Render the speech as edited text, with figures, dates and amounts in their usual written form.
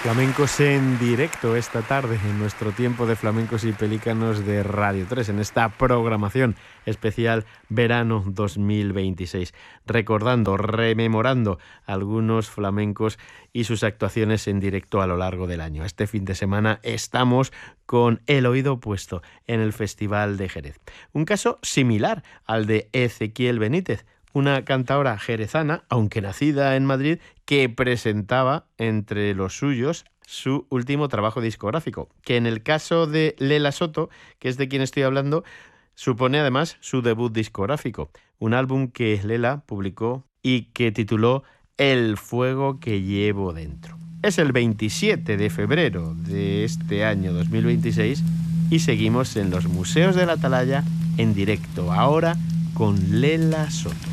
Flamencos en directo esta tarde en nuestro tiempo de flamencos y pelícanos de Radio 3, en esta programación especial verano 2026, recordando, rememorando algunos flamencos y sus actuaciones en directo a lo largo del año. Este fin de semana estamos con El Oído Puesto en el Festival de Jerez. Un caso similar al de Ezequiel Benítez, una cantaora jerezana, aunque nacida en Madrid, que presentaba entre los suyos su último trabajo discográfico, que en el caso de Lela Soto, que es de quien estoy hablando, supone además su debut discográfico, un álbum que Lela publicó y que tituló El fuego que llevo dentro. Es el 27 de febrero de este año 2026 y seguimos en los Museos de la Atalaya en directo, ahora con Lela Soto.